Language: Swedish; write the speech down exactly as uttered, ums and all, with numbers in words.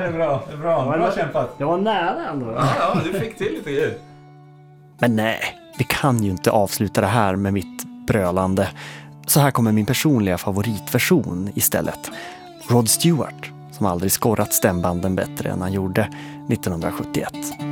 det är bra. Det är bra. Bra kämpat. Det var nära ändå. Ja, ja, du fick till lite grejer. Men nej, vi kan ju inte avsluta det här med mitt brölande. Så här kommer min personliga favoritversion istället. Rod Stewart, som aldrig skorrat stämbanden bättre än han gjorde nittonhundrasjuttioett.